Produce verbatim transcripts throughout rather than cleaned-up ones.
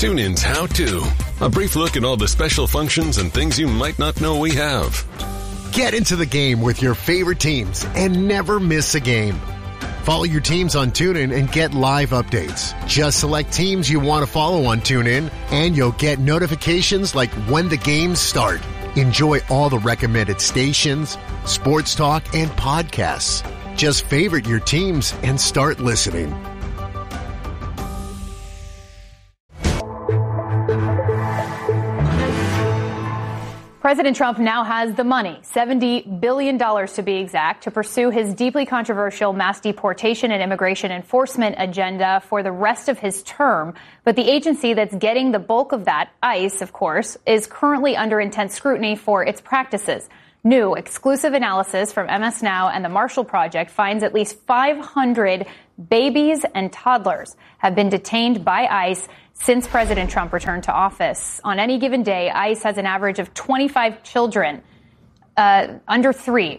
TuneIn's How To. A brief look at all the special functions and things you might not know we have. Get into the game with your favorite teams and never miss a game. Follow your teams on TuneIn and get live updates. Just select teams you want to follow on TuneIn, and you'll get notifications like when the games start. Enjoy all the recommended stations, sports talk, and podcasts. Just favorite your teams and start listening. President Trump now has the money, seventy billion dollars to be exact, to pursue his deeply controversial mass deportation and immigration enforcement agenda for the rest of his term. But the agency that's getting the bulk of that, ICE, of course, is currently under intense scrutiny for its practices. New exclusive analysis from M S Now and the Marshall Project finds at least five hundred babies and toddlers have been detained by ICE since President Trump returned to office. On any given day, ICE has an average of twenty-five children uh, under three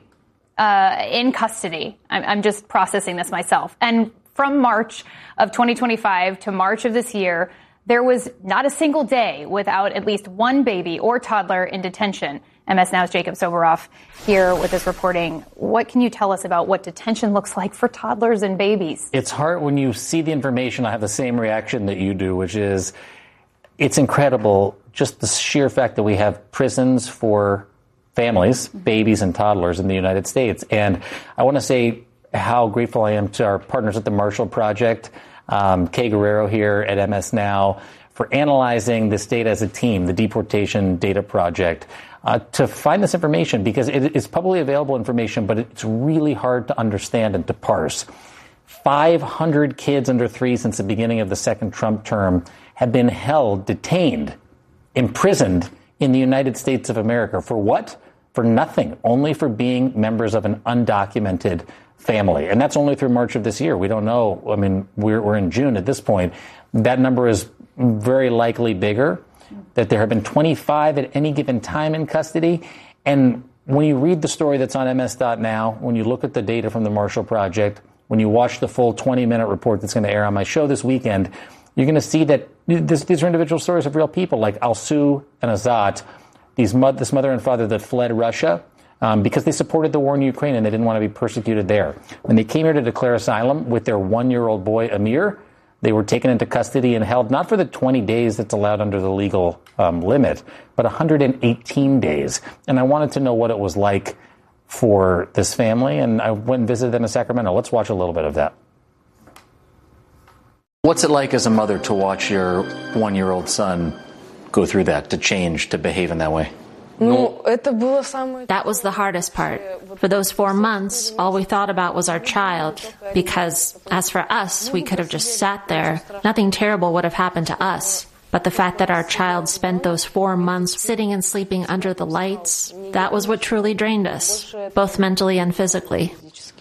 uh, in custody. I'm, I'm just processing this myself. And from March of twenty twenty-five to March of this year, there was not a single day without at least one baby or toddler in detention. M S Now's Jacob Soboroff here with this reporting. What can you tell us about what detention looks like for toddlers and babies? It's hard when you see the information. I have the same reaction that you do, which is it's incredible, just the sheer fact that we have prisons for families, babies and toddlers in the United States. And I want to say how grateful I am to our partners at the Marshall Project, um, Kay Guerrero here at M S Now, for analyzing this data as a team, the Deportation Data Project, uh, to find this information, because it is publicly available information, but it's really hard to understand and to parse. five hundred kids under three since the beginning of the second Trump term have been held, detained, imprisoned in the United States of America. For what? For nothing, only for being members of an undocumented family. And that's only through March of this year. We don't know. I mean, we're, we're in June at this point. That number is very likely bigger, that there have been twenty-five at any given time in custody. And when you read the story that's on M S dot now, when you look at the data from the Marshall Project, when you watch the full twenty-minute report that's going to air on my show this weekend, you're going to see that this, these are individual stories of real people like Alsu and Azat, these mo- this mother and father that fled Russia um, because they supported the war in Ukraine and they didn't want to be persecuted there. When they came here to declare asylum with their one-year-old boy, Amir, they were taken into custody and held not for the twenty days that's allowed under the legal um, limit, but one hundred eighteen days. And I wanted to know what it was like for this family, and I went and visited them in Sacramento. Let's watch a little bit of that. What's it like as a mother to watch your one-year-old son go through that, to change, to behave in that way? That was the hardest part. For those four months, all we thought about was our child, because as for us, we could have just sat there. Nothing terrible would have happened to us. But the fact that our child spent those four months sitting and sleeping under the lights, that was what truly drained us, both mentally and physically.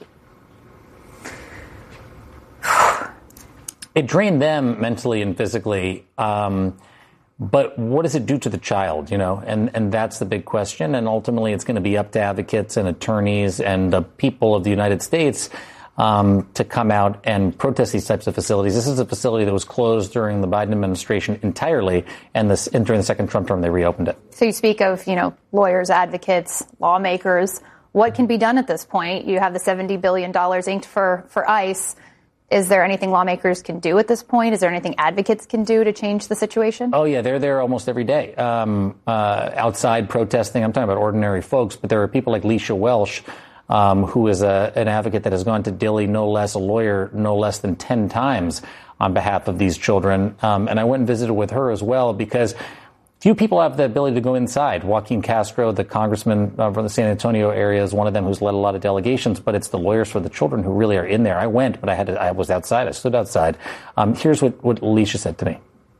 It drained them mentally and physically. Um, But what does it do to the child, you know? And and that's the big question. And ultimately, it's going to be up to advocates and attorneys and the people of the United States um, to come out and protest these types of facilities. This is a facility that was closed during the Biden administration entirely, and, this, and during the second Trump term, they reopened it. So you speak of, you know, lawyers, advocates, lawmakers. What can be done at this point? You have the seventy billion dollars inked for, for ICE. Is there anything lawmakers can do at this point? Is there anything advocates can do to change the situation? Oh, yeah, they're there almost every day, um, uh, outside protesting. I'm talking about ordinary folks, but there are people like Leisha Welsh, um, who is a, an advocate that has gone to Dilley, no less, a lawyer, no less than ten times on behalf of these children. Um, and I went and visited with her as well, because few people have the ability to go inside. Joaquin Castro, the congressman uh, from the San Antonio area, is one of them who's led a lot of delegations, but it's the lawyers for the children who really are in there. I went, but I had to, I was outside. I stood outside. Um, here's what, what Alicia said to me.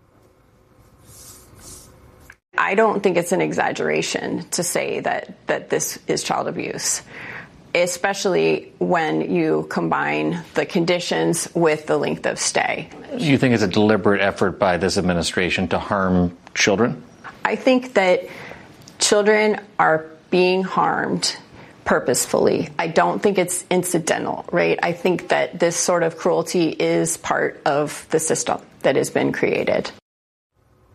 I don't think it's an exaggeration to say that, that this is child abuse, especially when you combine the conditions with the length of stay. Do you think it's a deliberate effort by this administration to harm children? I think that children are being harmed purposefully. I don't think it's incidental, right? I think that this sort of cruelty is part of the system that has been created.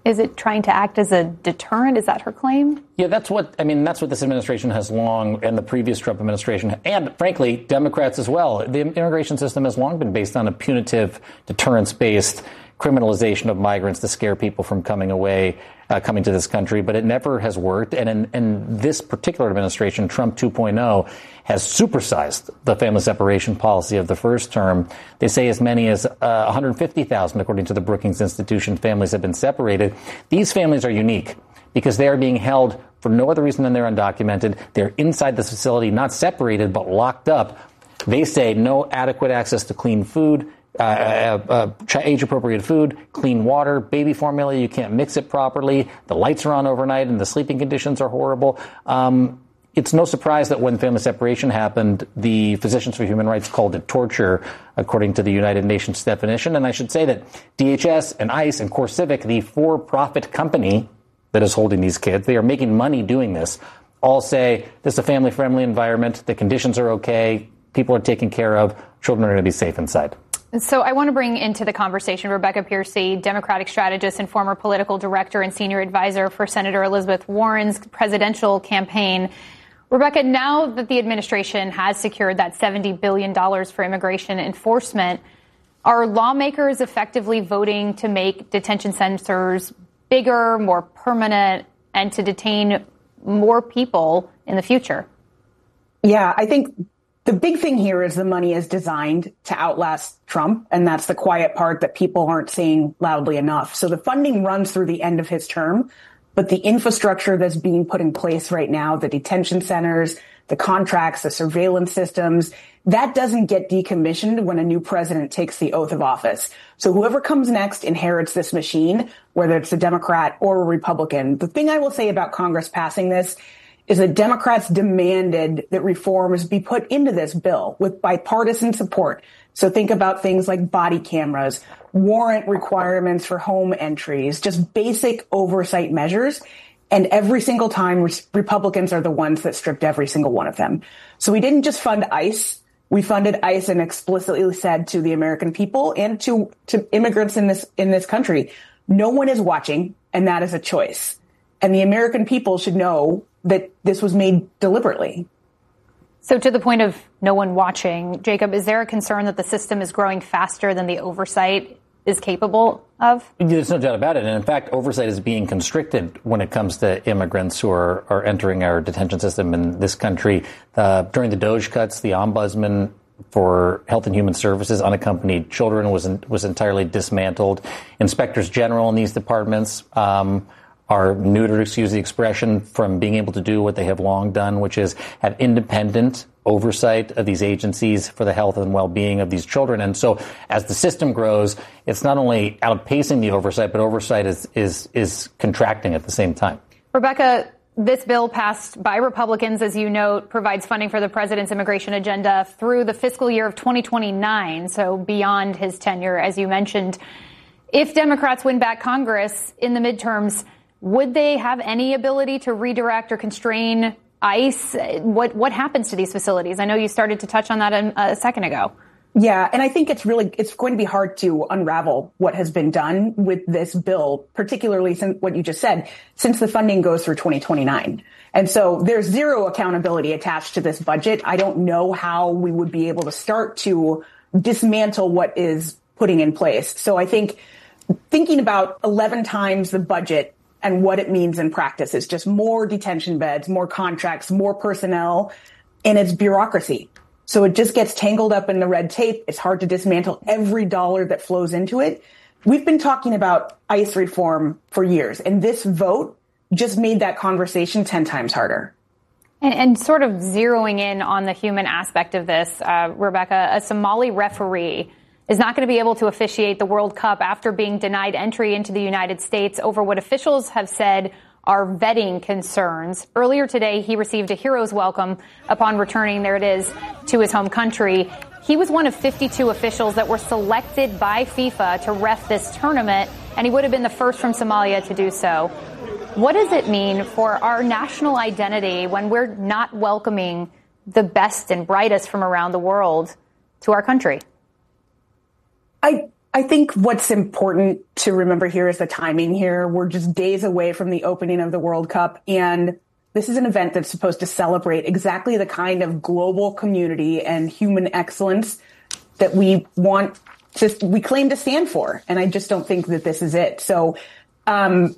Is it trying to act as a deterrent? Is that her claim? Yeah, that's what, I mean, that's what this administration has long, and the previous Trump administration, and frankly, Democrats as well. The immigration system has long been based on a punitive, deterrence-based criminalization of migrants to scare people from coming away, uh, coming to this country, but it never has worked. And in, in this particular administration, Trump two point oh has supersized the family separation policy of the first term. They say as many as uh, one hundred fifty thousand, according to the Brookings Institution, families have been separated. These families are unique because they are being held for no other reason than they're undocumented. They're inside this facility, not separated, but locked up. They say no adequate access to clean food, Uh, uh, uh, age-appropriate food, clean water, baby formula. You can't mix it properly. The lights are on overnight, and the sleeping conditions are horrible. Um, it's no surprise that when family separation happened, the Physicians for Human Rights called it torture, according to the United Nations definition. And I should say that D H S and ICE and CoreCivic, the for-profit company that is holding these kids, they are making money doing this, all say this is a family-friendly environment. The conditions are okay. People are taken care of. Children are going to be safe inside. So I want to bring into the conversation Rebecca Piercy, Democratic strategist and former political director and senior advisor for Senator Elizabeth Warren's presidential campaign. Rebecca, now that the administration has secured that seventy billion dollars for immigration enforcement, are lawmakers effectively voting to make detention centers bigger, more permanent, and to detain more people in the future? Yeah, I think the big thing here is the money is designed to outlast Trump, and that's the quiet part that people aren't saying loudly enough. So the funding runs through the end of his term, but the infrastructure that's being put in place right now, the detention centers, the contracts, the surveillance systems, that doesn't get decommissioned when a new president takes the oath of office. So whoever comes next inherits this machine, whether it's a Democrat or a Republican. The thing I will say about Congress passing this is that Democrats demanded that reforms be put into this bill with bipartisan support. So think about things like body cameras, warrant requirements for home entries, just basic oversight measures. And every single time, Republicans are the ones that stripped every single one of them. So we didn't just fund ICE. We funded ICE and explicitly said to the American people and to, to immigrants in this, in this country, no one is watching, and that is a choice. And the American people should know that this was made deliberately. So to the point of no one watching, Jacob, is there a concern that the system is growing faster than the oversight is capable of? There's no doubt about it. And in fact, oversight is being constricted when it comes to immigrants who are, are entering our detention system in this country. Uh, during the DOJ cuts, the ombudsman for Health and Human Services, unaccompanied children, was in, was entirely dismantled. Inspectors general in these departments um, are neutered, excuse the expression, from being able to do what they have long done, which is have independent oversight of these agencies for the health and well-being of these children. And so as the system grows, it's not only outpacing the oversight, but oversight is, is, is contracting at the same time. Rebecca, this bill passed by Republicans, as you note, provides funding for the president's immigration agenda through the fiscal year of twenty twenty-nine, so beyond his tenure, as you mentioned. If Democrats win back Congress in the midterms, would they have any ability to redirect or constrain ICE? What what happens to these facilities? I know you started to touch on that a, a second ago. Yeah, and I think it's really, it's going to be hard to unravel what has been done with this bill, particularly since what you just said, since the funding goes through twenty twenty-nine. And so there's zero accountability attached to this budget. I don't know how we would be able to start to dismantle what is putting in place. So I think thinking about eleven times the budget and what it means in practice is just more detention beds, more contracts, more personnel, and it's bureaucracy. So it just gets tangled up in the red tape. It's hard to dismantle every dollar that flows into it. We've been talking about ICE reform for years, and this vote just made that conversation ten times harder. And, and sort of zeroing in on the human aspect of this, uh, Rebecca, a Somali referee is not going to be able to officiate the World Cup after being denied entry into the United States over what officials have said are vetting concerns. Earlier today, he received a hero's welcome upon returning, there it is, to his home country. He was one of fifty-two officials that were selected by FIFA to ref this tournament, and he would have been the first from Somalia to do so. What does it mean for our national identity when we're not welcoming the best and brightest from around the world to our country? I I think what's important to remember here is the timing here. We're just days away from the opening of the World Cup, and this is an event that's supposed to celebrate exactly the kind of global community and human excellence that we want to, we claim to stand for. And I just don't think that this is it. So, um,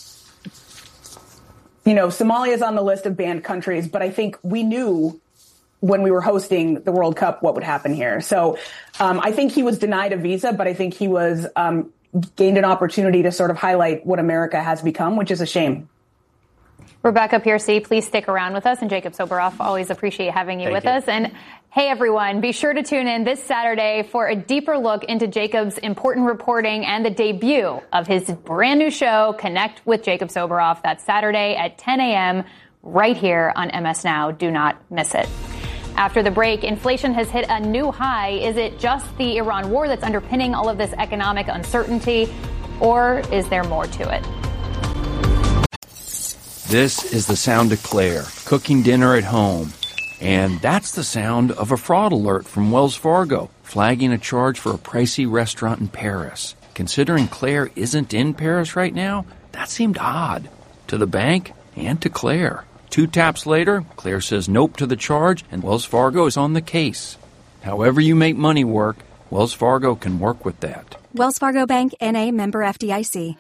you know, Somalia is on the list of banned countries, but I think we knew when we were hosting the World Cup what would happen here. So um, I think he was denied a visa, but I think he was um, gained an opportunity to sort of highlight what America has become, which is a shame. Rebecca Piercy, please stick around with us. And Jacob Soboroff, always appreciate having you Thank with you. us. And hey, everyone, be sure to tune in this Saturday for a deeper look into Jacob's important reporting and the debut of his brand new show, Connect with Jacob Soboroff. That's Saturday at ten a.m. right here on M S Now. Do not miss it. After the break, inflation has hit a new high. Is it just the Iran war that's underpinning all of this economic uncertainty, or is there more to it? This is the sound of Claire, cooking dinner at home. And that's the sound of a fraud alert from Wells Fargo, flagging a charge for a pricey restaurant in Paris. Considering Claire isn't in Paris right now, that seemed odd to the bank and to Claire. Two taps later, Claire says nope to the charge, and Wells Fargo is on the case. However you make money work, Wells Fargo can work with that. Wells Fargo Bank, N A, member F D I C.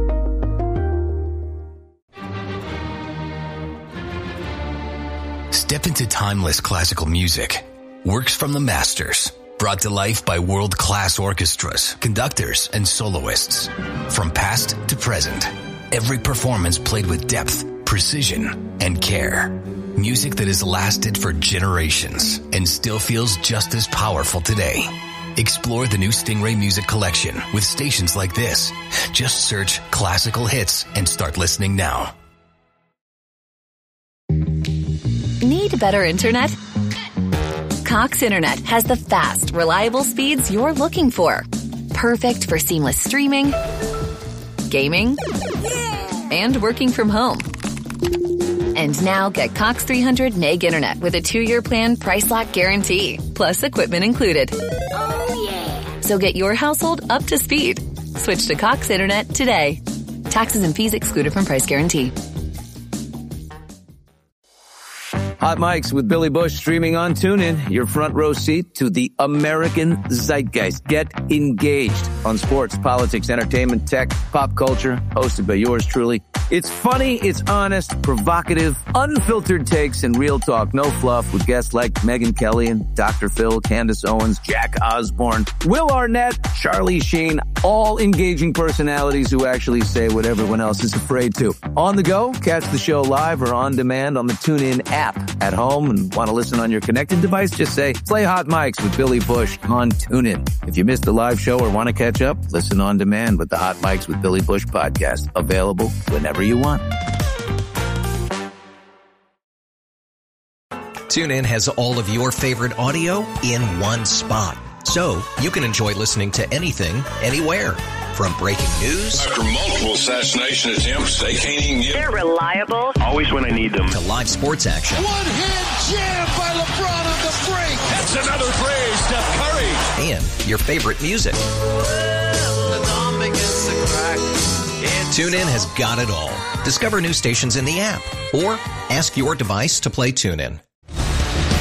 Step into timeless classical music. Works from the masters. Brought to life by world-class orchestras, conductors, and soloists. From past to present, every performance played with depth, precision, and care. Music that has lasted for generations and still feels just as powerful today. Explore the new Stingray Music Collection with stations like this. Just search classical hits and start listening now. Need better internet? Cox Internet has the fast, reliable speeds you're looking for. Perfect for seamless streaming, gaming, and working from home. And now get Cox three hundred meg internet with a two-year plan price lock guarantee, plus equipment included. Oh, yeah. So get your household up to speed. Switch to Cox Internet today. Taxes and fees excluded from price guarantee. Hot Mics with Billy Bush streaming on TuneIn, your front row seat to the American zeitgeist. Get engaged on sports, politics, entertainment, tech, pop culture, hosted by yours truly. It's funny, it's honest, provocative, unfiltered takes, and real talk. No fluff with guests like Megyn Kelly and Doctor Phil, Candace Owens, Jack Osborne, Will Arnett, Charlie Sheen, all engaging personalities who actually say what everyone else is afraid to. On the go, catch the show live or on demand on the TuneIn app. At home and want to listen on your connected device, just say, play Hot Mics with Billy Bush on TuneIn. If you missed the live show or want to catch up, listen on demand with the Hot Mics with Billy Bush podcast. Available whenever you want. TuneIn has all of your favorite audio in one spot. So you can enjoy listening to anything, anywhere. From breaking news. After multiple assassination attempts, they can't even get... They're reliable. Always when I need them. To live sports action. One-hand jam by LeBron on the break. That's another three, Steph Curry. And your favorite music. TuneIn has got it all. Discover new stations in the app. Or ask your device to play TuneIn.